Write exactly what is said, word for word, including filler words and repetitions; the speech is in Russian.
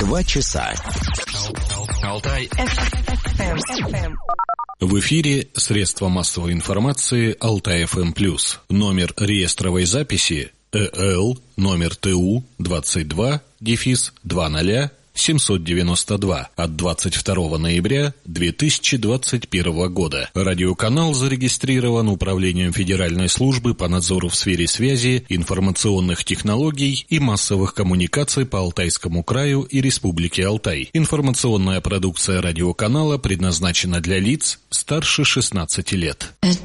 Два часа. Алтай. В эфире средства массовой информации Алтай эф эм плюс. Номер реестровой записи ЭЛ номер ТУ двадцать два дефис двадцать семьсот девяносто два от двадцать второго ноября две тысячи двадцать первого года. Радиоканал зарегистрирован Управлением Федеральной службы по надзору в сфере связи, информационных технологий и массовых коммуникаций по Алтайскому краю и Республике Алтай. Информационная продукция радиоканала предназначена для лиц старше шестнадцати лет.